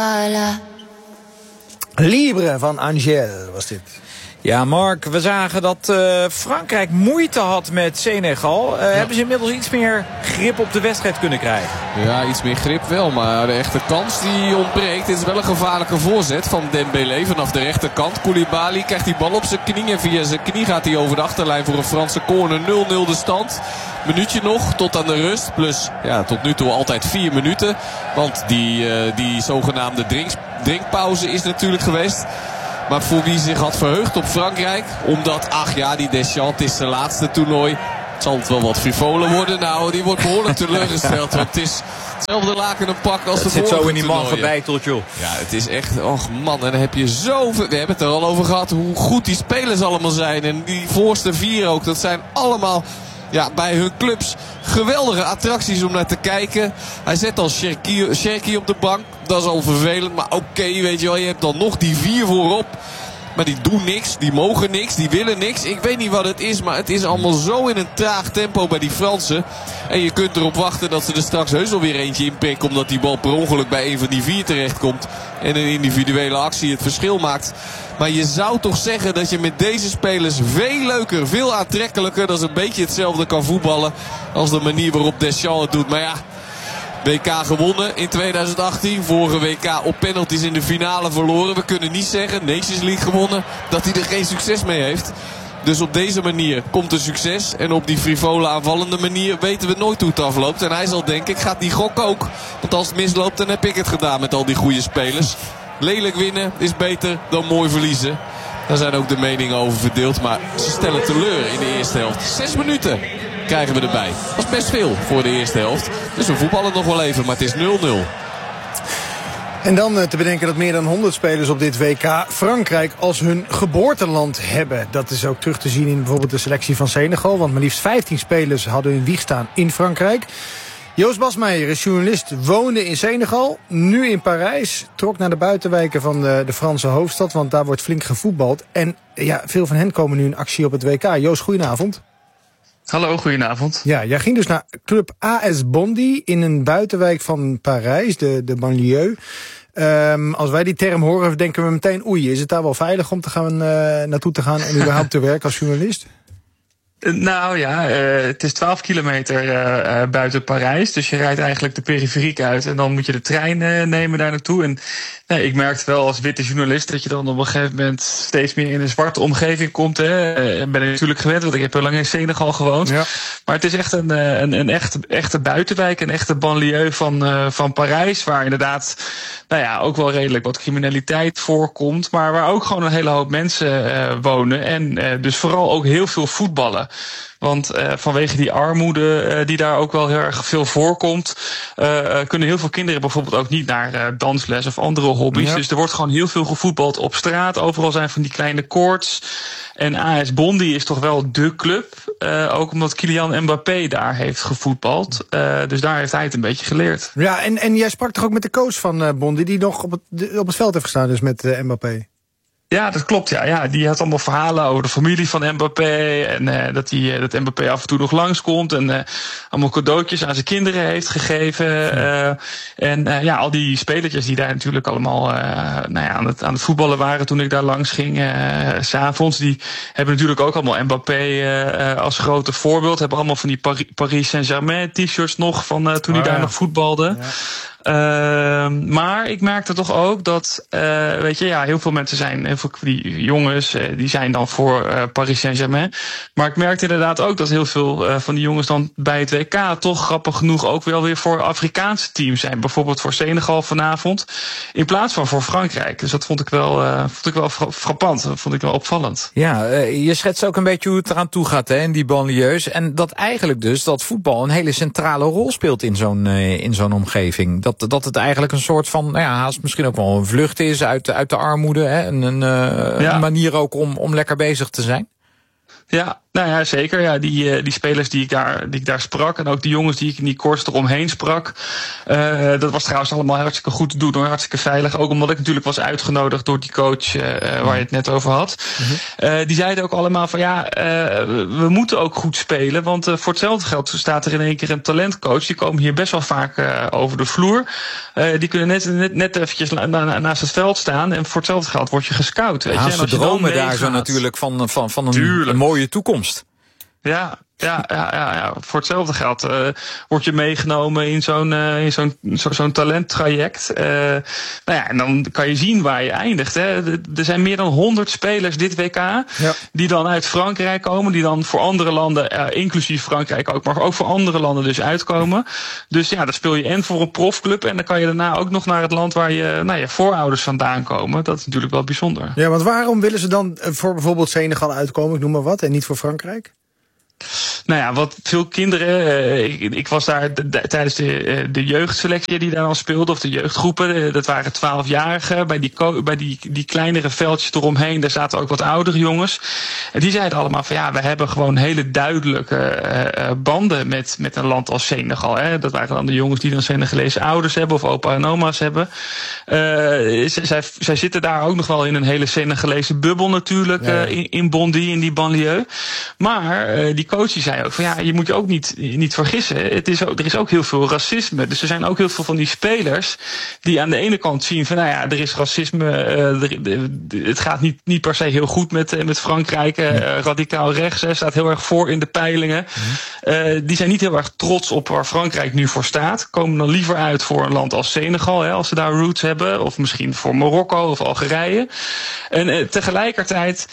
Libre van Angel was dit. Ja, Mark, we zagen dat Frankrijk moeite had met Senegal. Hebben ze inmiddels iets meer grip op de wedstrijd kunnen krijgen? Ja, iets meer grip wel, maar de echte kans die ontbreekt. Het is wel een gevaarlijke voorzet van Dembélé vanaf de rechterkant. Koulibaly krijgt die bal op zijn knie en via zijn knie gaat hij over de achterlijn voor een Franse corner. 0-0 de stand. Minuutje nog tot aan de rust. Plus, ja, tot nu toe altijd 4 minuten. Want die zogenaamde drinkpauze is natuurlijk geweest. Maar voor wie zich had verheugd op Frankrijk. Omdat, die Deschamps, het is zijn laatste toernooi. Zal het wel wat frivoler worden? Nou, die wordt behoorlijk teleurgesteld. Want het is hetzelfde laken en pak als de vorige. Het zit zo in die man toernooien. verbijteld, joh. Ja, het is echt, man, en dan heb je zoveel. We hebben het er al over gehad hoe goed die spelers allemaal zijn. En die voorste 4 ook, dat zijn allemaal bij hun clubs geweldige attracties om naar te kijken. Hij zet al Cherki op de bank. Dat is al vervelend, maar oké, weet je wel. Je hebt dan nog die 4 voorop. Maar die doen niks, die mogen niks, die willen niks. Ik weet niet wat het is, maar het is allemaal zo in een traag tempo bij die Fransen. En je kunt erop wachten dat ze er straks heus alweer eentje inpikken. Omdat die bal per ongeluk bij een van die 4 terechtkomt. En een individuele actie het verschil maakt. Maar je zou toch zeggen dat je met deze spelers veel leuker, veel aantrekkelijker, dat is een beetje hetzelfde kan voetballen als de manier waarop Deschamps het doet. Maar ja, WK gewonnen in 2018. Vorige WK op penalties in de finale verloren. We kunnen niet zeggen, Nations League gewonnen, dat hij er geen succes mee heeft. Dus op deze manier komt er succes. En op die frivole aanvallende manier weten we nooit hoe het afloopt. En hij zal denken, ik ga die gok ook. Want als het misloopt, dan heb ik het gedaan met al die goede spelers. Lelijk winnen is beter dan mooi verliezen. Daar zijn ook de meningen over verdeeld. Maar ze stellen teleur in de eerste helft. 6 minuten krijgen we erbij. Dat is best veel voor de eerste helft. Dus we voetballen nog wel even, maar het is 0-0. En dan te bedenken dat meer dan 100 spelers op dit WK Frankrijk als hun geboorteland hebben. Dat is ook terug te zien in bijvoorbeeld de selectie van Senegal. Want maar liefst 15 spelers hadden hun wieg staan in Frankrijk. Joost Basmeijer is journalist, woonde in Senegal, nu in Parijs. Trok naar de buitenwijken van de Franse hoofdstad, want daar wordt flink gevoetbald. En veel van hen komen nu in actie op het WK. Joost, goedenavond. Hallo, goedenavond. Ja, jij ging dus naar club AS Bondy in een buitenwijk van Parijs, de banlieue. Als wij die term horen, denken we meteen, oei, is het daar wel veilig om te gaan, naartoe te gaan en überhaupt te werken als journalist? Nou ja, het is 12 kilometer buiten Parijs. Dus je rijdt eigenlijk de periferiek uit en dan moet je de trein nemen daar naartoe. En ik merkte wel als witte journalist dat je dan op een gegeven moment steeds meer in een zwarte omgeving komt. Ben ik natuurlijk gewend, want ik heb heel lang in Senegal gewoond. Ja. Maar het is echt een echte buitenwijk, een echte banlieue van Parijs. Waar inderdaad ook wel redelijk wat criminaliteit voorkomt. Maar waar ook gewoon een hele hoop mensen wonen. En dus vooral ook heel veel voetballen. Want vanwege die armoede die daar ook wel heel erg veel voorkomt, kunnen heel veel kinderen bijvoorbeeld ook niet naar dansles of andere hobby's. Ja. Dus er wordt gewoon heel veel gevoetbald op straat. Overal zijn van die kleine courts. En AS Bondy is toch wel dé club. Ook omdat Kylian Mbappé daar heeft gevoetbald. Dus daar heeft hij het een beetje geleerd. Ja, en jij sprak toch ook met de coach van Bondy die nog op het veld heeft gestaan, dus met Mbappé? Ja, dat klopt. Ja, die had allemaal verhalen over de familie van Mbappé. En dat Mbappé af en toe nog langskomt. En allemaal cadeautjes aan zijn kinderen heeft gegeven. Al die spelertjes die daar natuurlijk allemaal aan het voetballen waren toen ik daar langs ging. 's Avonds. Die hebben natuurlijk ook allemaal Mbappé als grote voorbeeld. Hebben allemaal van die Paris Saint-Germain t-shirts nog van toen hij daar nog voetbalde. Ja. Maar ik merkte toch ook dat, heel veel mensen zijn, heel veel die jongens, die zijn dan voor Paris Saint-Germain. Maar ik merkte inderdaad ook dat heel veel van die jongens dan bij het WK toch grappig genoeg ook wel weer voor Afrikaanse teams zijn. Bijvoorbeeld voor Senegal vanavond, in plaats van voor Frankrijk. Dus dat vond ik wel frappant, dat vond ik wel opvallend. Ja, je schetst ook een beetje hoe het eraan toe gaat in die banlieues. En dat eigenlijk dus dat voetbal een hele centrale rol speelt in zo'n omgeving. Dat het eigenlijk een soort van, haast misschien ook wel een vlucht is uit de armoede. Hè? Een manier ook om lekker bezig te zijn. Nou ja, zeker. Ja, die spelers die ik daar sprak en ook die jongens die ik in die koers eromheen sprak. Dat was trouwens allemaal hartstikke goed te doen, hartstikke veilig. Ook omdat ik natuurlijk was uitgenodigd door die coach waar je het net over had. Die zeiden ook allemaal van we moeten ook goed spelen. Want voor hetzelfde geld staat er in één keer een talentcoach. Die komen hier best wel vaak over de vloer. Die kunnen net eventjes naast het veld staan. En voor hetzelfde geld word je gescout. Weet je? Ze dromen daar zo natuurlijk van een mooie toekomst. Ja, voor hetzelfde geld word je meegenomen in zo'n talenttraject. En dan kan je zien waar je eindigt. Hè. Er zijn meer dan 100 spelers dit WK die dan uit Frankrijk komen, die dan voor andere landen, inclusief Frankrijk ook, maar ook voor andere landen dus uitkomen. Dus ja, dan speel je en voor een profclub en dan kan je daarna ook nog naar het land waar je voorouders vandaan komen. Dat is natuurlijk wel bijzonder. Ja, want waarom willen ze dan voor bijvoorbeeld Senegal uitkomen, ik noem maar wat, en niet voor Frankrijk? Nou ja, wat veel kinderen, ik was daar tijdens de jeugdselectie die daar dan speelde, of de jeugdgroepen, dat waren 12-jarigen, bij die kleinere veldjes eromheen, daar zaten ook wat oudere jongens. En die zeiden allemaal van we hebben gewoon hele duidelijke banden met een land als Senegal. Hè. Dat waren dan de jongens die dan Senegalese ouders hebben of opa en oma's hebben. Zij zitten daar ook nog wel in een hele Senegalese bubbel natuurlijk, in Bondy, in die banlieue. Maar die coach die zei ook van je moet je ook niet vergissen. Er is ook heel veel racisme. Dus er zijn ook heel veel van die spelers die aan de ene kant zien van er is racisme. Het gaat niet per se heel goed met Frankrijk. Radicaal rechts staat heel erg voor in de peilingen. Die zijn niet heel erg trots op waar Frankrijk nu voor staat. Komen dan liever uit voor een land als Senegal, als ze daar roots hebben. Of misschien voor Marokko of Algerije. En tegelijkertijd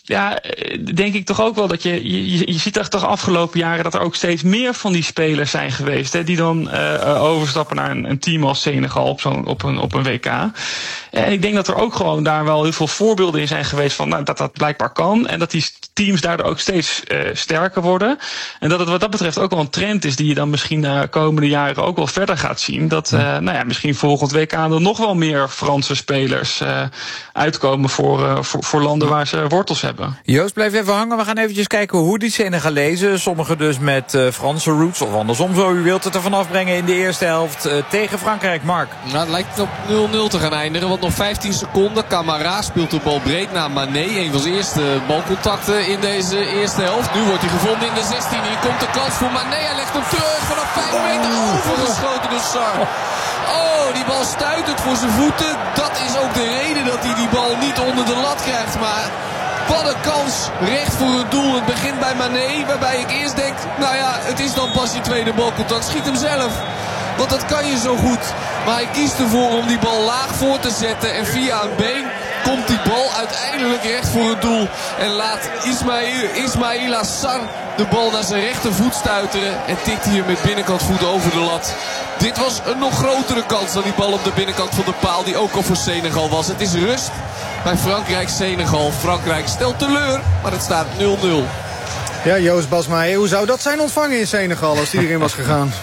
denk ik toch ook wel dat je ziet toch afgelopen jaren dat er ook steeds meer van die spelers zijn geweest. Hè, die dan overstappen naar een team als Senegal op een WK. En ik denk dat er ook gewoon daar wel heel veel voorbeelden in zijn geweest van dat blijkbaar kan. En dat die teams daardoor ook steeds sterker worden. En dat het wat dat betreft ook wel een trend is die je dan misschien de komende jaren ook wel verder gaat zien. Dat misschien volgend WK er nog wel meer Franse spelers uitkomen voor landen waar ze wortels hebben. Joost, blijf even hangen. We gaan eventjes kijken hoe die Senegalezen, sommigen dus met Franse roots of andersom zo u wilt het ervan afbrengen in de eerste helft tegen Frankrijk. Mark. Nou, het lijkt op 0-0 te gaan eindigen, want nog 15 seconden. Camara speelt de bal breed naar Mané. Een van zijn eerste balcontacten in deze eerste helft. Nu wordt hij gevonden in de 16. Hier komt de kans voor Mané. Hij legt hem terug vanaf 5 meter overgeschoten door Sarr. Oh, die bal stuitend voor zijn voeten. Dat is ook de reden dat hij die bal niet onder de lat krijgt. Maar wat een kans, recht voor het doel. Het begint bij Mané, waarbij ik eerst denk, het is dan pas je tweede balcontact. Schiet hem zelf, want dat kan je zo goed. Maar hij kiest ervoor om die bal laag voor te zetten. En via een been komt die bal uiteindelijk recht voor het doel. En laat Ismaïla Sarr de bal naar zijn rechtervoet stuiteren. En tikt hier met binnenkant voet over de lat. Dit was een nog grotere kans dan die bal op de binnenkant van de paal, die ook al voor Senegal was. Het is rust bij Frankrijk-Senegal. Frankrijk stelt teleur, maar het staat 0-0. Ja, Joost Basmaier, hoe zou dat zijn ontvangen in Senegal als die erin was gegaan?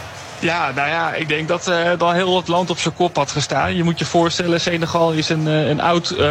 Ja, ik denk dat dan heel het land op zijn kop had gestaan. Je moet je voorstellen, Senegal is een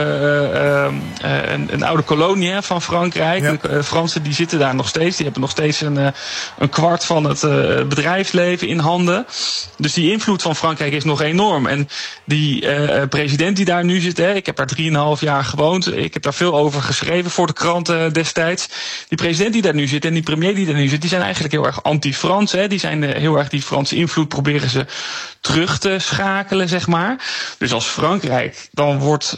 oude kolonie van Frankrijk. Ja. De Fransen die zitten daar nog steeds. Die hebben nog steeds een kwart van het bedrijfsleven in handen. Dus die invloed van Frankrijk is nog enorm. En die president die daar nu zit, ik heb daar 3,5 jaar gewoond. Ik heb daar veel over geschreven voor de kranten destijds. Die president die daar nu zit en die premier die daar nu zit, die zijn eigenlijk heel erg anti-Frans. Die zijn heel erg die Franse invloed proberen ze terug te schakelen, zeg maar. Dus als Frankrijk dan wordt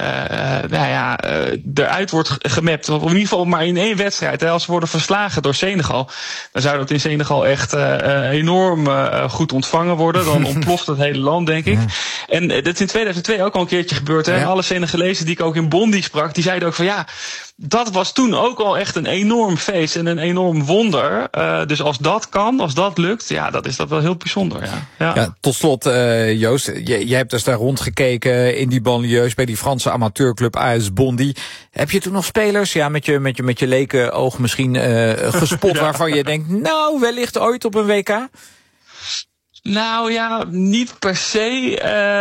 eruit wordt gemapt, of in ieder geval maar in 1 wedstrijd, als ze worden verslagen door Senegal, dan zou dat in Senegal echt enorm goed ontvangen worden. Dan ontploft het hele land, denk ik. En dat is in 2002 ook al een keertje gebeurd. Hè? Alle Senegalezen die ik ook in Bondy sprak, die zeiden ook van dat was toen ook al echt een enorm feest en een enorm wonder. Dus als dat kan, als dat lukt, dan is dat wel heel bijzonder. Ja, tot slot, Joost, jij hebt dus daar rondgekeken in die banlieues bij die Franse amateurclub AS Bondy. Heb je toen nog spelers, met je leken oog misschien gespot waarvan je denkt, wellicht ooit op een WK? Nou ja, niet per se.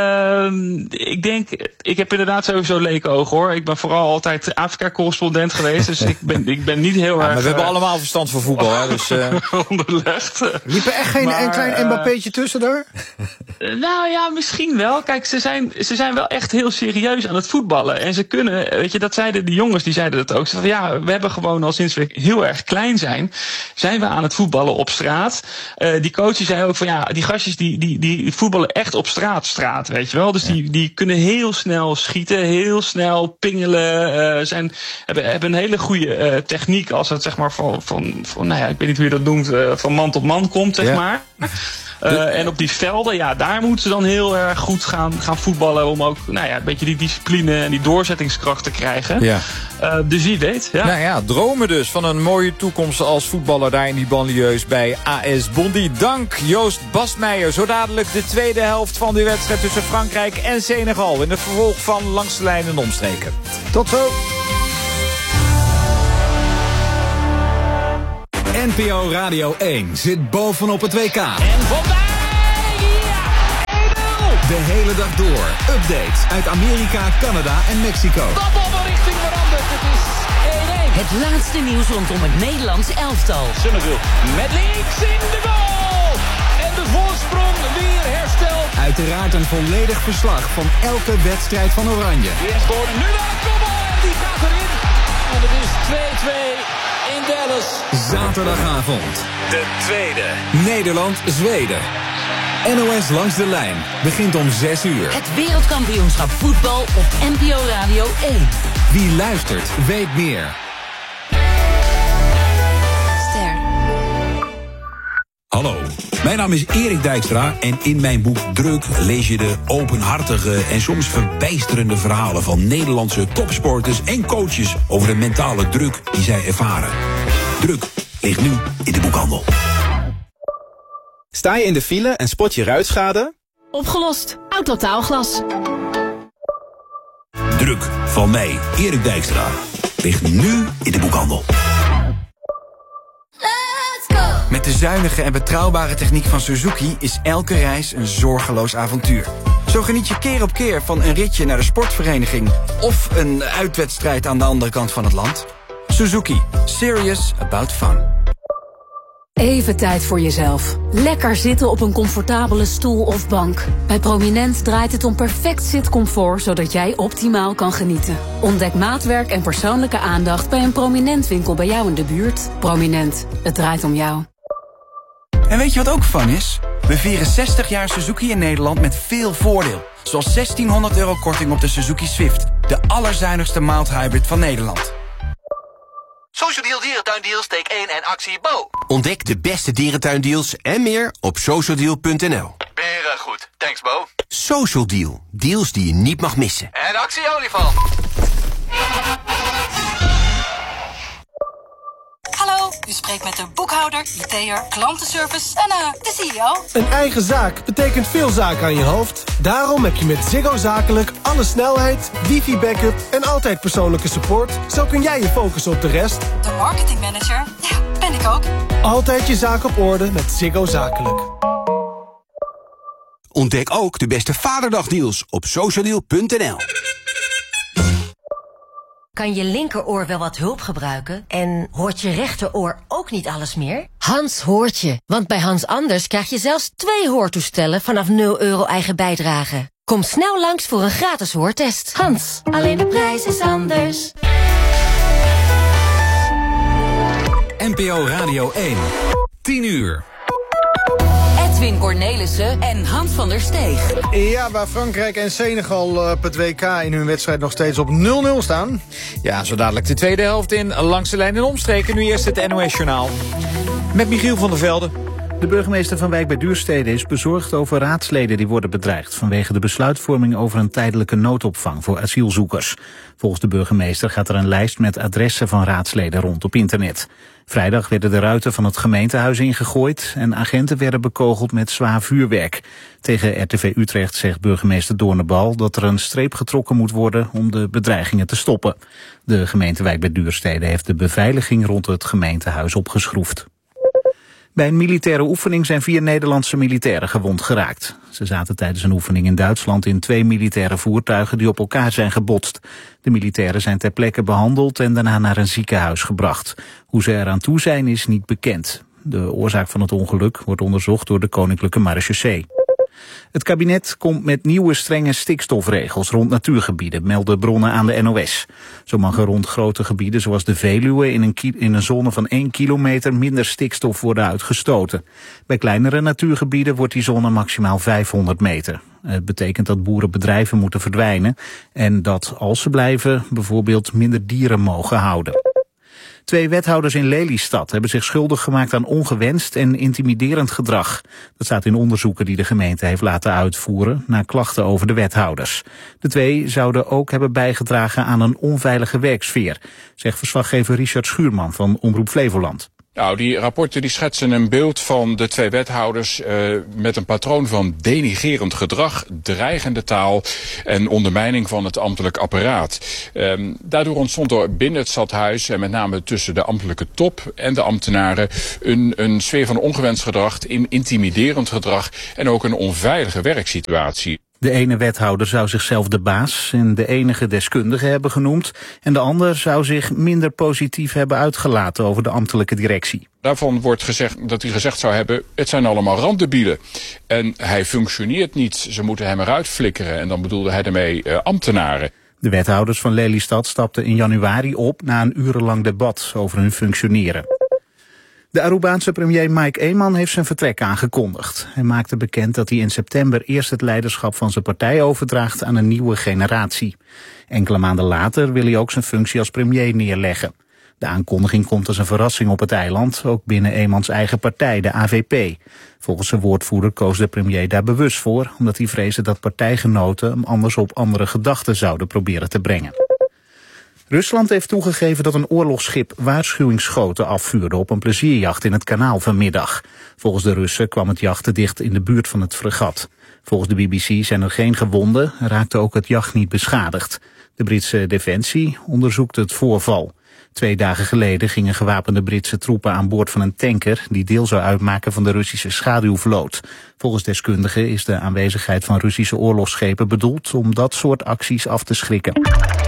Ik heb inderdaad sowieso lekeoog hoor. Ik ben vooral altijd Afrika-correspondent geweest. Dus ik ben niet heel erg... Maar we hebben allemaal verstand van voetbal, hè? Dus, onderlegd. Liep er echt een klein Mbappé'tje tussen daar? Nou ja, misschien wel. Kijk, ze zijn wel echt heel serieus aan het voetballen. En ze kunnen, weet je, dat zeiden die jongens, die zeiden dat ook. Ze van, ja, we hebben gewoon al sinds we heel erg klein zijn we aan het voetballen op straat. Die coach die zei ook van, ja, die gastjes die voetballen echt op straat, weet je wel. Dus die kunnen heel snel schieten, heel snel pingelen. Hebben een hele goede techniek als het zeg maar van nou ja, ik weet niet hoe je dat noemt, van man tot man komt, zeg maar. En op die velden, ja, daar moeten ze dan heel erg goed gaan voetballen om ook, nou ja, een beetje die discipline en die doorzettingskracht te krijgen. Ja. Dus wie weet, ja. Nou ja, dromen dus van een mooie toekomst als voetballer daar in die banlieues bij AS Bondy. Dank Joost Bastmeijer. Zo dadelijk de tweede helft van de wedstrijd tussen Frankrijk en Senegal in het vervolg van Langs de Lijn en Omstreken. Tot zo. NPO Radio 1 zit bovenop het WK. En voorbij! Ja! 1-0! De hele dag door. Updates uit Amerika, Canada en Mexico. De ballenrichting verandert. Het is 1-1. Het laatste nieuws rondom het Nederlands elftal. Summerville met links in de goal! En de voorsprong weer hersteld. Uiteraard een volledig verslag van elke wedstrijd van Oranje. Weer scoren. Nu de kopbal en die gaat erin. En het is 2-2. In Dallas. Zaterdagavond. De tweede. Nederland-Zweden. NOS Langs de Lijn begint om 6 uur. Het wereldkampioenschap voetbal op NPO Radio 1. Wie luistert, weet meer. Ster. Hallo, mijn naam is Erik Dijkstra en in mijn boek Druk lees je de openhartige en soms verbijsterende verhalen van Nederlandse topsporters en coaches over de mentale druk die zij ervaren. Druk ligt nu in de boekhandel. Sta je in de file en spot je ruitschade? Opgelost. Autotaalglas. Druk van mij, Erik Dijkstra, ligt nu in de boekhandel. Met de zuinige en betrouwbare techniek van Suzuki is elke reis een zorgeloos avontuur. Zo geniet je keer op keer van een ritje naar de sportvereniging of een uitwedstrijd aan de andere kant van het land. Suzuki. Serious about fun. Even tijd voor jezelf. Lekker zitten op een comfortabele stoel of bank. Bij Prominent draait het om perfect zitcomfort, zodat jij optimaal kan genieten. Ontdek maatwerk en persoonlijke aandacht bij een Prominent winkel bij jou in de buurt. Prominent. Het draait om jou. En weet je wat ook fun is? We vieren 60 jaar Suzuki in Nederland met veel voordeel. Zoals €1.600 korting op de Suzuki Swift. De allerzuinigste mild hybrid van Nederland. Social Deal Dierentuindeals, take 1 en actie Bo. Ontdek de beste dierentuindeals en meer op socialdeal.nl. Beren goed. Thanks Bo. Social Deal. Deals die je niet mag missen. En actie olifant. Hallo, u spreekt met de boekhouder, IT'er, klantenservice en de CEO. Een eigen zaak betekent veel zaken aan je hoofd. Daarom heb je met Ziggo Zakelijk alle snelheid, wifi-backup en altijd persoonlijke support. Zo kun jij je focussen op de rest. De marketingmanager, ja, ben ik ook. Altijd je zaak op orde met Ziggo Zakelijk. Ontdek ook de beste Vaderdagdeals op socialdeal.nl. Kan je linkeroor wel wat hulp gebruiken? En hoort je rechteroor ook niet alles meer? Hans hoort je, want bij Hans Anders krijg je zelfs 2 hoortoestellen vanaf €0 eigen bijdrage. Kom snel langs voor een gratis hoortest. Hans, alleen de prijs is anders. NPO Radio 1. 10 uur. Edwin Cornelissen en Hans van der Steeg. Ja, waar Frankrijk en Senegal op het WK in hun wedstrijd nog steeds op 0-0 staan. Ja, zo dadelijk de tweede helft in Langs de Lijn en Omstreken. Nu eerst het NOS-journaal. Met Michiel van der Velde. De burgemeester van Wijk bij Duurstede is bezorgd over raadsleden die worden bedreigd vanwege de besluitvorming over een tijdelijke noodopvang voor asielzoekers. Volgens de burgemeester gaat er een lijst met adressen van raadsleden rond op internet. Vrijdag werden de ruiten van het gemeentehuis ingegooid en agenten werden bekogeld met zwaar vuurwerk. Tegen RTV Utrecht zegt burgemeester Doornenbal dat er een streep getrokken moet worden om de bedreigingen te stoppen. De gemeente Wijk bij Duurstede heeft de beveiliging rond het gemeentehuis opgeschroefd. Bij een militaire oefening zijn 4 Nederlandse militairen gewond geraakt. Ze zaten tijdens een oefening in Duitsland in 2 militaire voertuigen die op elkaar zijn gebotst. De militairen zijn ter plekke behandeld en daarna naar een ziekenhuis gebracht. Hoe ze eraan toe zijn is niet bekend. De oorzaak van het ongeluk wordt onderzocht door de Koninklijke Marechaussee. Het kabinet komt met nieuwe strenge stikstofregels rond natuurgebieden, melden bronnen aan de NOS. Zo mag er rond grote gebieden zoals de Veluwe in een zone van 1 kilometer minder stikstof worden uitgestoten. Bij kleinere natuurgebieden wordt die zone maximaal 500 meter. Het betekent dat boerenbedrijven moeten verdwijnen en dat, als ze blijven, bijvoorbeeld minder dieren mogen houden. 2 wethouders in Lelystad hebben zich schuldig gemaakt aan ongewenst en intimiderend gedrag. Dat staat in onderzoeken die de gemeente heeft laten uitvoeren na klachten over de wethouders. De 2 zouden ook hebben bijgedragen aan een onveilige werksfeer, zegt verslaggever Richard Schuurman van Omroep Flevoland. Nou, die rapporten die schetsen een beeld van de 2 wethouders met een patroon van denigrerend gedrag, dreigende taal en ondermijning van het ambtelijk apparaat. Daardoor ontstond er binnen het stadhuis en met name tussen de ambtelijke top en de ambtenaren een sfeer van ongewenst gedrag, intimiderend gedrag en ook een onveilige werksituatie. De ene wethouder zou zichzelf de baas en de enige deskundige hebben genoemd en de ander zou zich minder positief hebben uitgelaten over de ambtelijke directie. Daarvan wordt gezegd dat hij gezegd zou hebben, het zijn allemaal randdebielen. En hij functioneert niet, ze moeten hem eruit flikkeren en dan bedoelde hij daarmee ambtenaren. De wethouders van Lelystad stapten in januari op na een urenlang debat over hun functioneren. De Arubaanse premier Mike Eman heeft zijn vertrek aangekondigd. Hij maakte bekend dat hij in september eerst het leiderschap van zijn partij overdraagt aan een nieuwe generatie. Enkele maanden later wil hij ook zijn functie als premier neerleggen. De aankondiging komt als een verrassing op het eiland, ook binnen Emans eigen partij, de AVP. Volgens zijn woordvoerder koos de premier daar bewust voor, omdat hij vreesde dat partijgenoten hem anders op andere gedachten zouden proberen te brengen. Rusland heeft toegegeven dat een oorlogsschip waarschuwingsschoten afvuurde op een plezierjacht in het kanaal vanmiddag. Volgens de Russen kwam het jacht te dicht in de buurt van het fregat. Volgens de BBC zijn er geen gewonden en raakte ook het jacht niet beschadigd. De Britse Defensie onderzoekt het voorval. 2 dagen geleden gingen gewapende Britse troepen aan boord van een tanker die deel zou uitmaken van de Russische schaduwvloot. Volgens deskundigen is de aanwezigheid van Russische oorlogsschepen bedoeld om dat soort acties af te schrikken.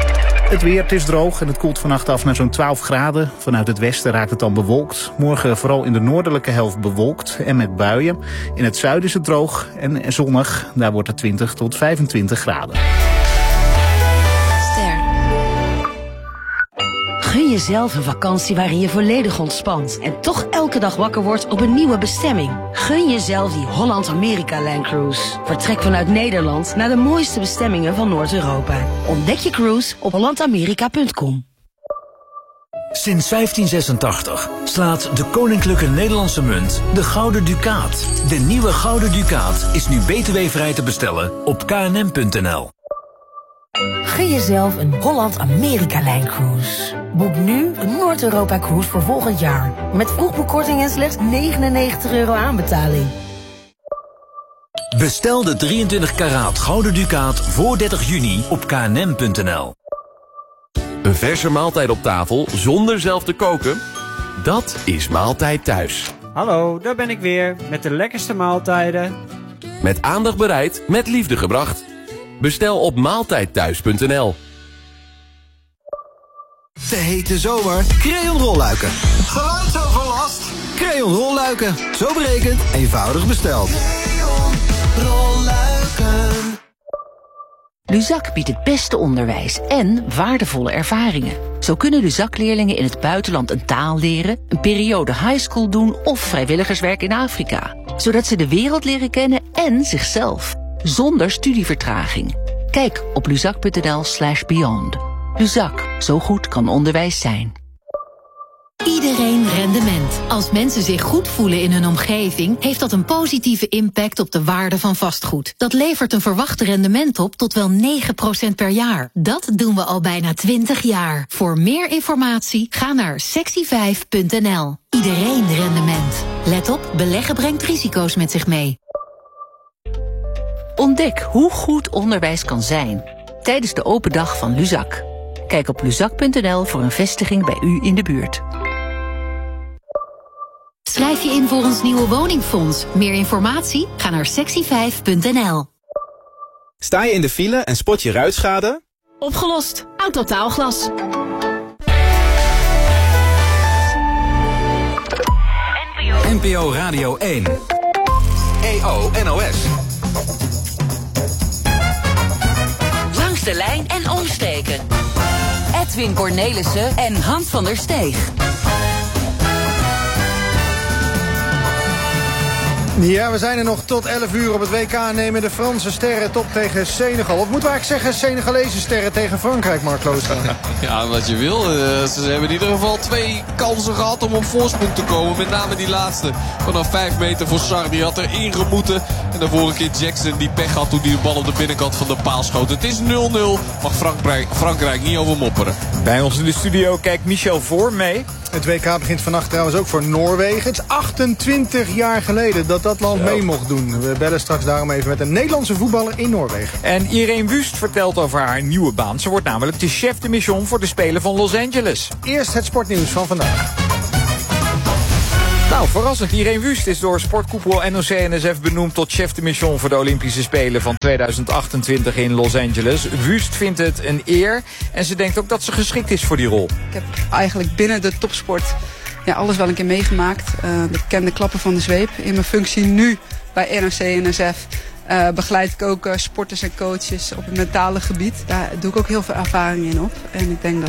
Het weer, het is droog en het koelt vannacht af naar zo'n 12 graden. Vanuit het westen raakt het dan bewolkt. Morgen vooral in de noordelijke helft bewolkt en met buien. In het zuiden is het droog en zonnig. Daar wordt het 20 tot 25 graden. Gun jezelf een vakantie waarin je volledig ontspant en toch elke dag wakker wordt op een nieuwe bestemming. Gun jezelf die Holland-Amerika-Line Cruise. Vertrek vanuit Nederland naar de mooiste bestemmingen van Noord-Europa. Ontdek je cruise op hollandamerika.com. Sinds 1586 slaat de Koninklijke Nederlandse Munt de Gouden Ducaat. De nieuwe Gouden Ducaat is nu btw-vrij te bestellen op knm.nl. Gun jezelf een Holland-Amerika-Line Cruise. Boek nu een Noord-Europa-cruise voor volgend jaar. Met vroegboekkorting en slechts €99 aanbetaling. Bestel de 23 karaat Gouden Ducaat voor 30 juni op knm.nl. Een verse maaltijd op tafel zonder zelf te koken? Dat is Maaltijd Thuis. Hallo, daar ben ik weer met de lekkerste maaltijden. Met aandacht bereid, met liefde gebracht. Bestel op maaltijdthuis.nl. De hete zomer, Crayon rolluiken. Geluidsoverlast, Crayon rolluiken. Zo berekend, eenvoudig besteld. Crayon rolluiken. Luzak biedt het beste onderwijs en waardevolle ervaringen. Zo kunnen Luzak-leerlingen in het buitenland een taal leren, een periode highschool doen of vrijwilligerswerk in Afrika. Zodat ze de wereld leren kennen en zichzelf. Zonder studievertraging. Kijk op luzak.nl/beyond. Luzak, zo goed kan onderwijs zijn. Iedereen rendement. Als mensen zich goed voelen in hun omgeving, heeft dat een positieve impact op de waarde van vastgoed. Dat levert een verwacht rendement op tot wel 9% per jaar. Dat doen we al bijna 20 jaar. Voor meer informatie ga naar sexy5.nl. Iedereen rendement. Let op, beleggen brengt risico's met zich mee. Ontdek hoe goed onderwijs kan zijn tijdens de open dag van Luzak. Kijk op luzak.nl voor een vestiging bij u in de buurt. Schrijf je in voor ons nieuwe woningfonds. Meer informatie? Ga naar sexy5.nl. Sta je in de file en spot je ruitschade? Opgelost. Autotaalglas. NPO Radio 1. EO NOS. Langs de lijn en omstreken. Edwin Cornelissen en Hans van der Steeg. Ja, we zijn er nog tot 11 uur op het WK. Nemen de Franse sterren top tegen Senegal. Of moeten we eigenlijk zeggen Senegalese sterren tegen Frankrijk, Mark Loostra? Ja, wat je wil. Ze hebben in ieder geval 2 kansen gehad om op voorsprong te komen. Met name die laatste. Vanaf 5 meter voor Sarr. Die had erin gemoeten. En de vorige keer Jackson die pech had toen hij de bal op de binnenkant van de paal schoot. Het is 0-0. Mag Frankrijk niet over mopperen. Bij ons in de studio kijkt Michel Voor mee. Het WK begint vannacht trouwens ook voor Noorwegen. Het is 28 jaar geleden dat land mee mocht doen. We bellen straks daarom even met een Nederlandse voetballer in Noorwegen. En Irene Wust vertelt over haar nieuwe baan. Ze wordt namelijk de chef de mission voor de Spelen van Los Angeles. Eerst het sportnieuws van vandaag. Nou, verrassend. Irene Wust is door sportkoepel NOC-NSF benoemd tot chef de mission voor de Olympische Spelen van 2028 in Los Angeles. Wust vindt het een eer en ze denkt ook dat ze geschikt is voor die rol. Ik heb eigenlijk binnen de topsport alles wel een keer meegemaakt. De bekende klappen van de zweep. In mijn functie nu bij NOC-NSF begeleid ik ook sporters en coaches op het mentale gebied. Daar doe ik ook heel veel ervaring in op. En ik denk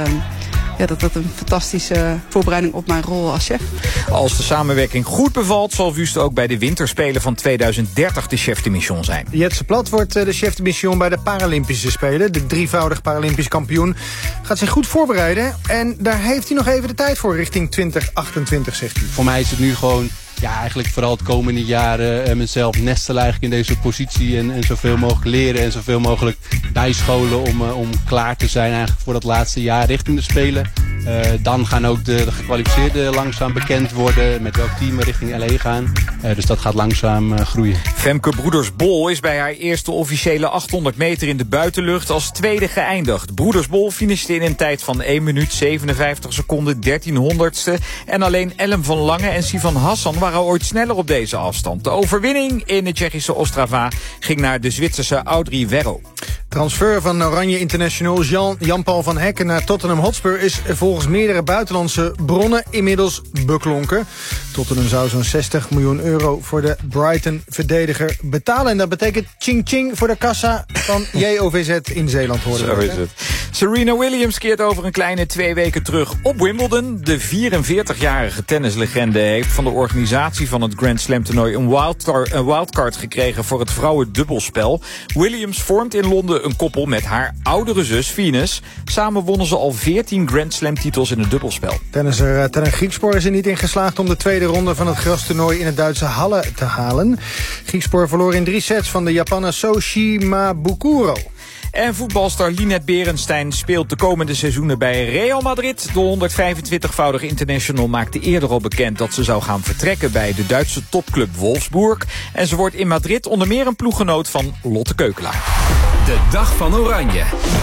dat een fantastische voorbereiding op mijn rol als chef. Als de samenwerking goed bevalt, zal Wust ook bij de winterspelen van 2030 de chef de mission zijn. Jetse Plat wordt de chef de mission bij de Paralympische Spelen. De drievoudig Paralympisch kampioen gaat zich goed voorbereiden. En daar heeft hij nog even de tijd voor richting 2028, zegt hij. Voor mij is het nu gewoon eigenlijk vooral het komende jaren mezelf nestelen eigenlijk in deze positie. En zoveel mogelijk leren en zoveel mogelijk bijscholen om klaar te zijn eigenlijk voor dat laatste jaar richting de Spelen. Dan gaan ook de gekwalificeerden langzaam bekend worden met welk team we richting LA gaan. Dus dat gaat langzaam groeien. Femke Broeders-Bol is bij haar eerste officiële 800 meter in de buitenlucht als tweede geëindigd. Broeders-Bol finishte in een tijd van 1 minuut 57 seconden 1300ste. En alleen Ellen van Lange en Sivan Hassan waren ooit sneller op deze afstand. De overwinning in de Tsjechische Ostrava ging naar de Zwitserse Audrey Werro. Transfer van Oranje International Jan-Paul van Hekken naar Tottenham Hotspur is volgens meerdere buitenlandse bronnen inmiddels beklonken. Tottenham zou zo'n 60 miljoen euro voor de Brighton-verdediger betalen. En dat betekent ching-ching voor de kassa van JOVZ in Zeeland. Zo is het. Serena Williams keert over een kleine 2 weken terug op Wimbledon. De 44-jarige tennislegende heeft van de organisatie van het Grand Slam toernooi een wildcard gekregen voor het vrouwendubbelspel. Williams vormt in Londen een koppel met haar oudere zus Venus. Samen wonnen ze al 14 Grand Slam titels in het dubbelspel. Tennisser Tennant Griekspoor is er niet in geslaagd om de tweede ronde van het grastoernooi in het Duitse Halle te halen. Griekspoor verloor in 3 sets van de Japaner Soshi Mabukuro. En voetbalster Linette Berenstein speelt de komende seizoenen bij Real Madrid. De 125-voudige international maakte eerder al bekend dat ze zou gaan vertrekken bij de Duitse topclub Wolfsburg. En ze wordt in Madrid onder meer een ploeggenoot van Lotte Keukelaar. De dag van Oranje.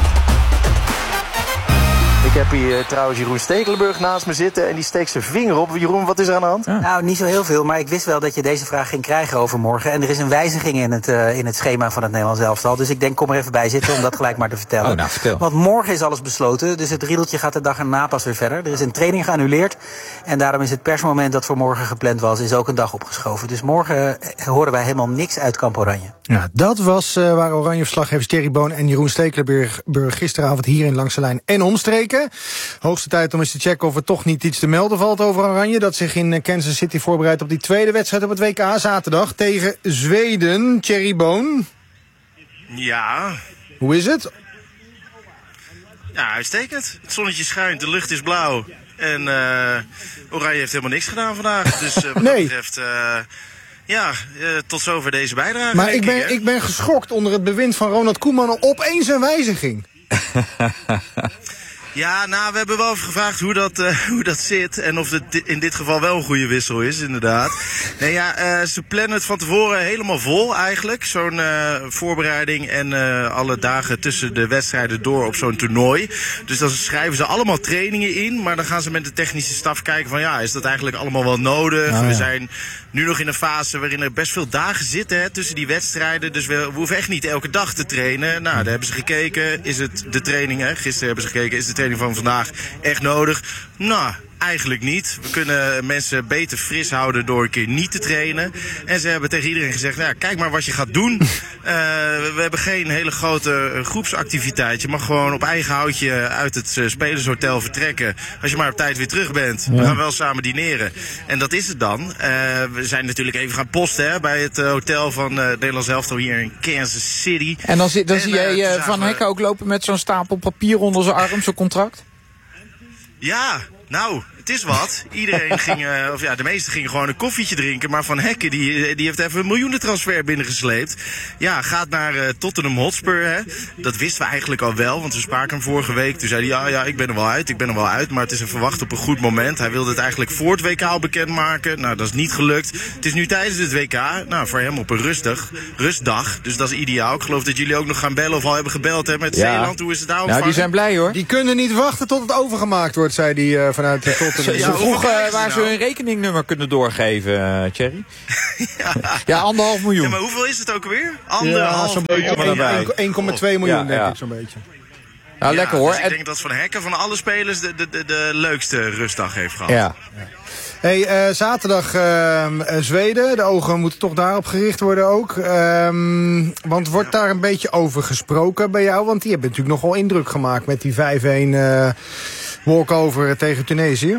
Ik heb hier trouwens Jeroen Stekelenburg naast me zitten en die steekt zijn vinger op. Jeroen, wat is er aan de hand? Nou, niet zo heel veel, maar ik wist wel dat je deze vraag ging krijgen overmorgen. En er is een wijziging in het schema van het Nederlands elftal. Dus ik denk, kom er even bij zitten om dat gelijk maar te vertellen. Oh, nou, vertel. Want morgen is alles besloten, dus het riedeltje gaat de dag erna pas weer verder. Er is een training geannuleerd en daarom is het persmoment dat voor morgen gepland was, is ook een dag opgeschoven. Dus morgen horen wij helemaal niks uit Kamp Oranje. Ja, dat was waar Oranje-verslaggevers Thierry Boon en Jeroen Stekelenburg gisteravond hier in Langs de Lijn en omstreken. Hoogste tijd om eens te checken of er toch niet iets te melden valt over Oranje, dat zich in Kansas City voorbereidt op die tweede wedstrijd op het WK zaterdag tegen Zweden. Thierry Boon. Ja. Hoe is het? Ja, uitstekend. Het zonnetje schijnt, de lucht is blauw. En Oranje heeft helemaal niks gedaan vandaag. Dus wat dat betreft, tot zover deze bijdrage. Maar ik ben geschokt onder het bewind van Ronald Koeman. Opeens een wijziging. Ja, nou, we hebben wel even gevraagd hoe dat zit. En of het in dit geval wel een goede wissel is, inderdaad. Nee, ja, ze plannen het van tevoren helemaal vol eigenlijk. Zo'n voorbereiding en alle dagen tussen de wedstrijden door op zo'n toernooi. Dus dan schrijven ze allemaal trainingen in. Maar dan gaan ze met de technische staf kijken van ja, is dat eigenlijk allemaal wel nodig? Ja. We zijn nu nog in een fase waarin er best veel dagen zitten tussen die wedstrijden. Dus we hoeven echt niet elke dag te trainen. Nou, daar hebben ze gekeken. Is het de training, gisteren hebben ze gekeken, is de training van vandaag echt nodig? Nou, eigenlijk niet. We kunnen mensen beter fris houden door een keer niet te trainen. En ze hebben tegen iedereen gezegd, nou, kijk maar wat je gaat doen. We hebben geen hele grote groepsactiviteit. Je mag gewoon op eigen houtje uit het spelershotel vertrekken. Als je maar op tijd weer terug bent. We gaan wel samen dineren. En dat is het dan. We zijn natuurlijk even gaan posten bij het hotel van Nederlands elftal hier in Kansas City. En dan zie jij Van Hekken ook lopen met zo'n stapel papier onder zijn arm, zo'n contract? Ja, nou, het is wat. Iedereen ging, de meesten gingen gewoon een koffietje drinken. Maar Van Hekken, die heeft even een miljoenentransfer binnengesleept. Ja, gaat naar Tottenham Hotspur. Hè. Dat wisten we eigenlijk al wel, want we spraken hem vorige week. Toen zei hij, ja, ik ben er wel uit. Maar het is even wachten op een goed moment. Hij wilde het eigenlijk voor het WK al bekendmaken. Nou, dat is niet gelukt. Het is nu tijdens het WK. Nou, voor hem op een rustdag. Dus dat is ideaal. Ik geloof dat jullie ook nog gaan bellen of al hebben gebeld met Zeeland. Hoe is het daar ontvangen? Nou, die zijn blij hoor. Die kunnen niet wachten tot het overgemaakt wordt, zei hij vanuit de Tottenham. Ze vroegen waar ze hun rekeningnummer kunnen doorgeven, Thierry. Ja, 1,5 miljoen. Ja, maar hoeveel is het ook weer? 1,5 miljoen. 1,2 miljoen, denk ik zo'n beetje. Nou, lekker hoor. Dus ik denk dat Van Hekken van alle spelers de leukste rustdag heeft gehad. Ja. Hey, zaterdag Zweden. De ogen moeten toch daarop gericht worden ook. Want wordt daar een beetje over gesproken bij jou? Want die hebben natuurlijk nogal indruk gemaakt met die 5-1 walkover tegen Tunesië.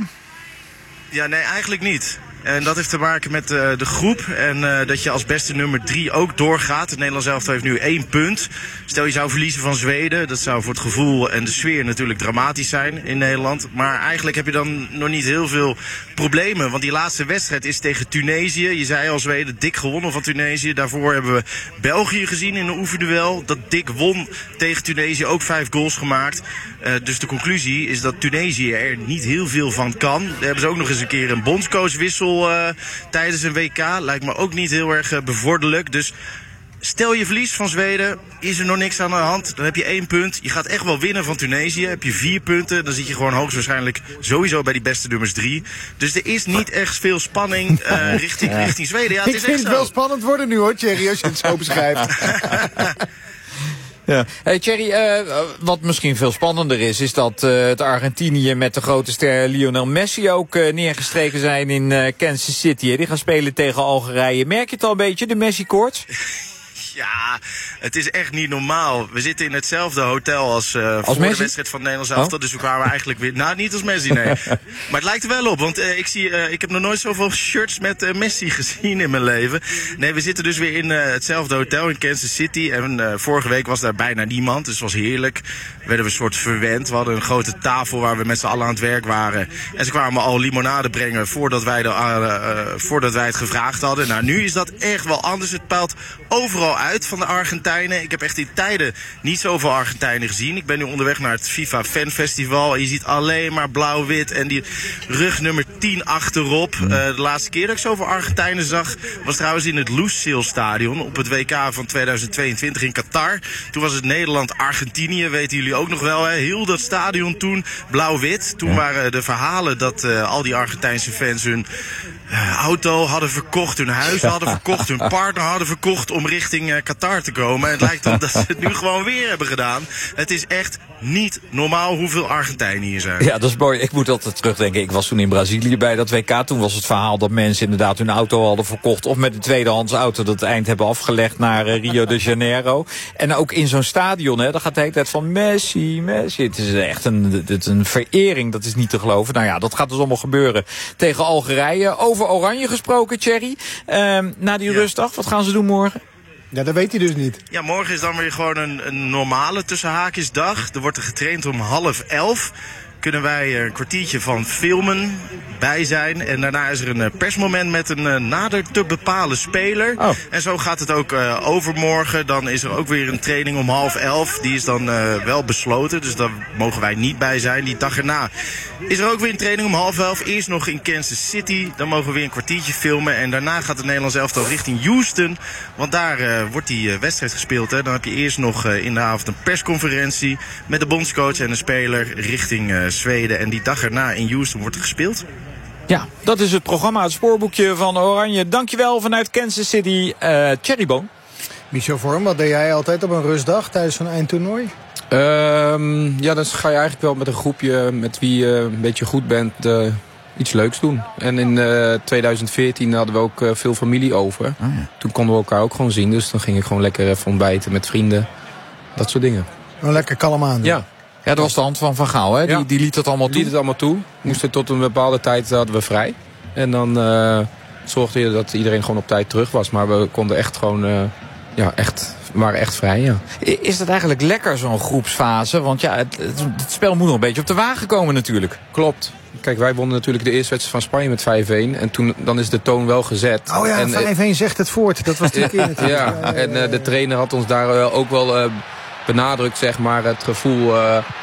Ja, nee, eigenlijk niet. En dat heeft te maken met de groep. En dat je als beste nummer 3 ook doorgaat. Het Nederlands elftal heeft nu 1 punt. Stel je zou verliezen van Zweden. Dat zou voor het gevoel en de sfeer natuurlijk dramatisch zijn in Nederland. Maar eigenlijk heb je dan nog niet heel veel problemen. Want die laatste wedstrijd is tegen Tunesië. Je zei al, Zweden dik gewonnen van Tunesië. Daarvoor hebben we België gezien in een oefenduel. Dat dik won tegen Tunesië. Ook 5 goals gemaakt. Dus de conclusie is dat Tunesië er niet heel veel van kan. Daar hebben ze ook nog eens een keer een bondscoachwissel tijdens een WK. Lijkt me ook niet heel erg bevorderlijk. Dus stel je verlies van Zweden, is er nog niks aan de hand. Dan heb je 1 punt. Je gaat echt wel winnen van Tunesië. Heb je 4 punten, dan zit je gewoon hoogstwaarschijnlijk sowieso bij die beste nummers 3. Dus er is niet echt veel spanning richting Zweden. Ja, het is ik vind het wel spannend worden nu hoor, Thierry, als je het zo beschrijft. Ja. Hey Thierry, wat misschien veel spannender is dat het Argentinië met de grote ster Lionel Messi ook neergestreken zijn in Kansas City. Hè? Die gaan spelen tegen Algerije. Merk je het al een beetje, de Messi-koorts? Ja, het is echt niet normaal. We zitten in hetzelfde hotel als voor Messi? De wedstrijd van Nederlands elftal. Dus we kwamen eigenlijk weer... Nou, niet als Messi, nee. Maar het lijkt er wel op. Want ik heb nog nooit zoveel shirts met Messi gezien in mijn leven. Nee, we zitten dus weer in hetzelfde hotel in Kansas City. En vorige week was daar bijna niemand. Dus het was heerlijk. Werden we een soort verwend. We hadden een grote tafel waar we met z'n allen aan het werk waren. En ze kwamen al limonade brengen voordat wij het gevraagd hadden. Nou, nu is dat echt wel anders. Het peilt overal uit van de Argentijnen. Ik heb echt in tijden niet zoveel Argentijnen gezien. Ik ben nu onderweg naar het FIFA Fan Festival. En je ziet alleen maar blauw-wit en die rug nummer 10 achterop. De laatste keer dat ik zoveel Argentijnen zag was trouwens in het Lusail Stadion op het WK van 2022 in Qatar. Toen was het Nederland-Argentinië, weten jullie ook nog wel. Hè? Heel dat stadion toen blauw-wit. Toen waren de verhalen dat al die Argentijnse fans hun auto hadden verkocht, hun huis hadden verkocht, hun partner hadden verkocht om richting Qatar te komen. En het lijkt erop dat ze het nu gewoon weer hebben gedaan. Het is echt niet normaal hoeveel Argentijnen hier zijn. Ja, dat is mooi. Ik moet altijd terugdenken. Ik was toen in Brazilië bij dat WK. Toen was het verhaal dat mensen inderdaad hun auto hadden verkocht of met een tweedehands auto dat het eind hebben afgelegd naar Rio de Janeiro. En ook in zo'n stadion, hè, dan gaat de hele tijd van Messi. Het is echt een verering, dat is niet te geloven. Nou ja, dat gaat dus allemaal gebeuren tegen Algerije. Over Oranje gesproken, Thierry. Na die rustdag, wat gaan ze doen morgen? Ja, dat weet hij dus niet. Ja, morgen is dan weer gewoon een normale tussenhaakjesdag. Er wordt er getraind om 10:30. kunnen wij een kwartiertje van filmen bij zijn. En daarna is er een persmoment met een nader te bepalen speler. Oh. En zo gaat het ook overmorgen. Dan is er ook weer een training om 10:30. Die is dan wel besloten, dus daar mogen wij niet bij zijn. Die dag erna is er ook weer een training om 10:30. Eerst nog in Kansas City. Dan mogen we weer een kwartiertje filmen. En daarna gaat het Nederlands elftal richting Houston. Want daar wordt die wedstrijd gespeeld. Hè. Dan heb je eerst nog in de avond een persconferentie met de bondscoach en een speler richting Zweden. En die dag erna in Houston wordt er gespeeld. Ja, dat is het programma, het spoorboekje van Oranje. Dankjewel vanuit Kansas City, Cherryboom. Michel Vorm, wat deed jij altijd op een rustdag tijdens zo'n eindtoernooi? Ja, dan ga je eigenlijk wel met een groepje met wie je een beetje goed bent iets leuks doen. En in 2014 hadden we ook veel familie over. Oh ja. Toen konden we elkaar ook gewoon zien. Dus dan ging ik gewoon lekker even ontbijten met vrienden. Dat soort dingen. Een lekker kalm aan. Ja. Ja, dat was de hand van Van Gaal, hè? Die liet het allemaal toe. Liet het allemaal toe. Moesten tot een bepaalde tijd hadden we vrij. En dan zorgde je dat iedereen gewoon op tijd terug was. Maar we konden echt gewoon... we waren echt vrij, ja. Is dat eigenlijk lekker, zo'n groepsfase? Want ja, het spel moet nog een beetje op de wagen komen natuurlijk. Klopt. Kijk, wij wonnen natuurlijk de eerste wedstrijd van Spanje met 5-1. En dan is de toon wel gezet. Oh ja, 5-1 zegt het voort. Dat was die keer natuurlijk. Ja, en de trainer had ons daar ook wel benadrukt, zeg maar, het gevoel...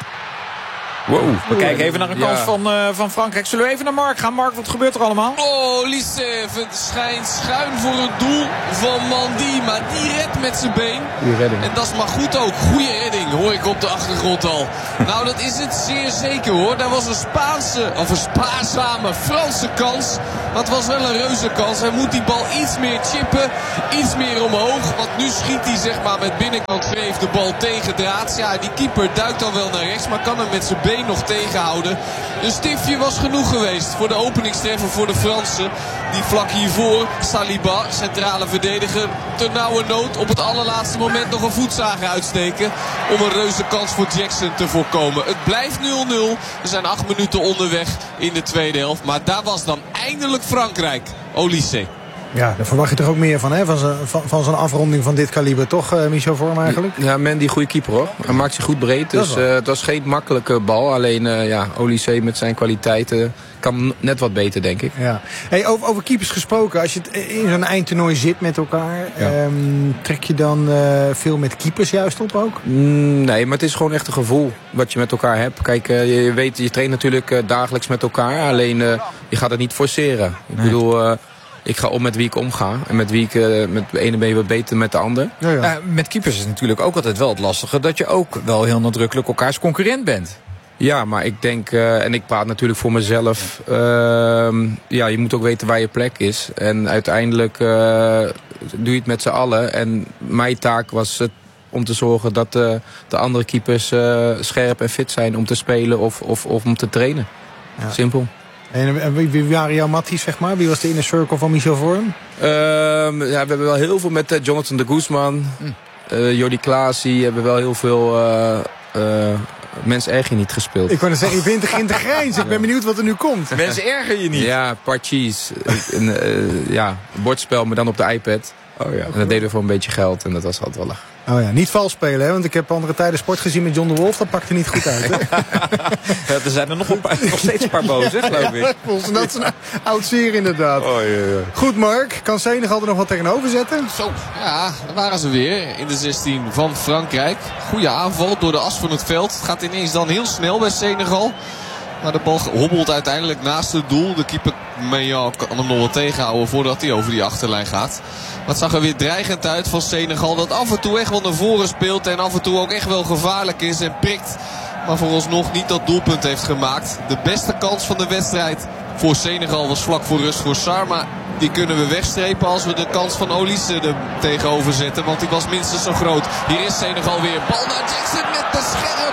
Wow. We kijken even naar een kans van Frankrijk. Zullen we even naar Mark gaan? Mark, wat gebeurt er allemaal? Oh, Olise schijnt schuin voor het doel van Mandy. Maar die redt met zijn been. Goeie redding. En dat is maar goed ook. Goeie redding, hoor ik op de achtergrond al. Nou, dat is het zeer zeker, hoor. Daar was een spaarzame Franse kans. Maar het was wel een reuze kans. Hij moet die bal iets meer chippen. Iets meer omhoog. Want nu schiet hij, zeg maar, met binnenkant vreef de bal tegen draads. Ja, die keeper duikt al wel naar rechts. Maar kan hem met zijn been nog tegenhouden. Een stiftje was genoeg geweest voor de openingstreffer voor de Fransen. Die vlak hiervoor, Saliba, centrale verdediger, ternauwernood op het allerlaatste moment nog een voetzager uitsteken om een reuze kans voor Jackson te voorkomen. Het blijft 0-0. We zijn 8 minuten onderweg in de tweede helft. Maar daar was dan eindelijk Frankrijk. Olise. Ja, daar verwacht je toch ook meer van, hè? Van zo'n afronding van dit kaliber, toch, Michel Vorm eigenlijk? Ja, Mendy, goede keeper, hoor. Hij maakt zich goed breed, dus het was geen makkelijke bal. Alleen, Olise met zijn kwaliteiten kan net wat beter, denk ik. Ja. Hey, over keepers gesproken, als je in zo'n eindtoernooi zit met elkaar, trek je dan veel met keepers juist op ook? Nee, maar het is gewoon echt een gevoel wat je met elkaar hebt. Kijk, je weet, je traint natuurlijk dagelijks met elkaar, alleen je gaat het niet forceren. Ik bedoel... Ik ga om met wie ik omga. En met wie ik met de ene ben je wat beter met de ander. Ja. Met keepers is het natuurlijk ook altijd wel het lastige dat je ook wel heel nadrukkelijk elkaars concurrent bent. Ja, maar ik denk, en ik praat natuurlijk voor mezelf. Je moet ook weten waar je plek is. En uiteindelijk doe je het met z'n allen. En mijn taak was het om te zorgen dat de andere keepers scherp en fit zijn om te spelen of om te trainen. Ja. Simpel. En wie waren jouw matties, zeg maar? Wie was de inner circle van Michel Vorm? We hebben wel heel veel met Jonathan de Guzman. Jordi Klaasie. Hebben wel heel veel mensen erger niet gespeeld. Ik wou net zeggen, je bent in de grijns. Ik ben benieuwd wat er nu komt. Mensen erger je niet. Ja, Parchees. Bordspel, maar dan op de iPad. Oh ja, en dat deden we voor een beetje geld. En dat was altijd wel lachen. Oh ja, niet vals spelen, hè? Want ik heb andere tijden sport gezien met John de Wolf. Dat pakte niet goed uit, hè? Er zijn er nog steeds een paar boos, hè, geloof ik. Dat is een oud zeer, inderdaad. Oh, ja. Goed, Mark. Kan Senegal er nog wat tegenover zetten? Zo, ja, daar waren ze weer. In de 16 van Frankrijk. Goeie aanval door de as van het veld. Het gaat ineens dan heel snel bij Senegal. Maar de bal hobbelt uiteindelijk naast het doel. De keeper Maignan kan hem nog wel tegenhouden voordat hij over die achterlijn gaat. Maar het zag er weer dreigend uit van Senegal. Dat af en toe echt wel naar voren speelt. En af en toe ook echt wel gevaarlijk is en prikt. Maar vooralsnog niet dat doelpunt heeft gemaakt. De beste kans van de wedstrijd voor Senegal was vlak voor rust voor Sarr. Maar die kunnen we wegstrepen als we de kans van Olise er tegenover zetten. Want die was minstens zo groot. Hier is Senegal weer. Bal naar Jackson met de scherp.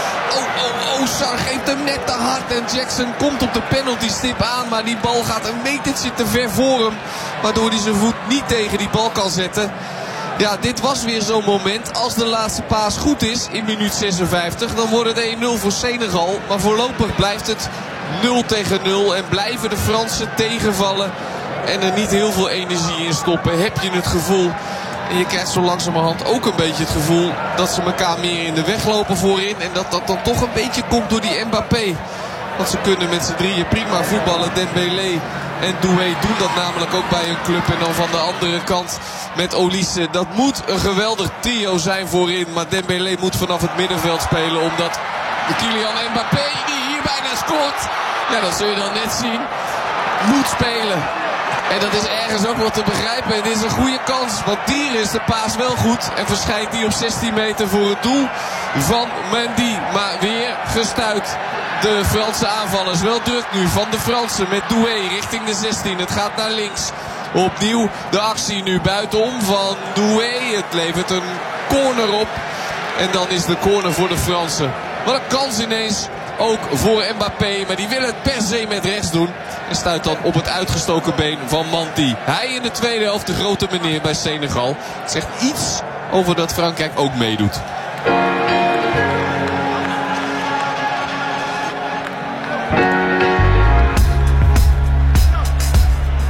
Sarr geeft hem net te hard en Jackson komt op de penaltystip aan. Maar die bal gaat een metertje te ver voor hem. Waardoor hij zijn voet niet tegen die bal kan zetten. Ja, dit was weer zo'n moment. Als de laatste paas goed is in minuut 56, dan wordt het 1-0 voor Senegal. Maar voorlopig blijft het 0-0 en blijven de Fransen tegenvallen. En er niet heel veel energie in stoppen. Heb je het gevoel... En je krijgt zo langzamerhand ook een beetje het gevoel dat ze elkaar meer in de weg lopen voorin. En dat dat dan toch een beetje komt door die Mbappé. Want ze kunnen met z'n drieën prima voetballen. Dembélé en Doué doen dat namelijk ook bij een club. En dan van de andere kant met Olise. Dat moet een geweldig trio zijn voorin. Maar Dembélé moet vanaf het middenveld spelen. Omdat de Kylian Mbappé, die hier bijna scoort. Ja, dat zul je dan net zien. Moet spelen. En dat is ergens ook wel te begrijpen. Het is een goede kans. Want hier is de paas wel goed. En verschijnt hij op 16 meter voor het doel van Mendy. Maar weer gestuit. De Franse aanvallers. Wel druk nu van de Fransen met Doué richting de 16. Het gaat naar links. Opnieuw de actie nu buitenom van Doué. Het levert een corner op. En dan is de corner voor de Fransen. Wat een kans ineens. Ook voor Mbappé. Maar die wil het per se met rechts doen. En stuit dan op het uitgestoken been van Manti. Hij in de tweede helft de grote meneer bij Senegal. Zegt iets over dat Frankrijk ook meedoet.